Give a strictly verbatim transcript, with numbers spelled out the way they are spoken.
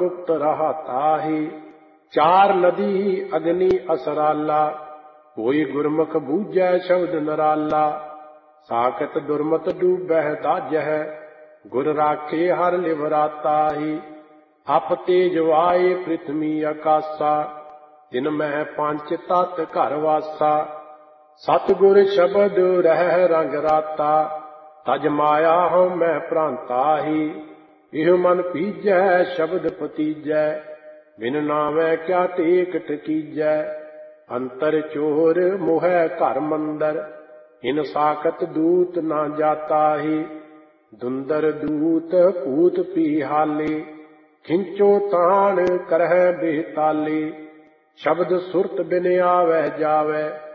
गुप्त रहा ताहि। चार नदी अग्नि असराला, कोई गुरमुख बूझै शब्द नराला। साकत दुर्मत डूबह ताजह, गुर राखे हर लिवराता ही। अप तेज वाए पृथ्वी आकाशा, जिन मह पंच तत् घर वासा। सतगुर शब्द रह रंग राता, तज माया हूँ मैं प्रांता ही। इह मन पीजै शब्द पतीजै, बिन नावै क्या टेक टकीजै। अंतर चोर मोह घर मंदर, इन साकत दूत ना जाता ही। दुंदर दूत भूत पीहाले, खिंचो तान करह बेताले। शब्द सुरत बिन आवै जावै,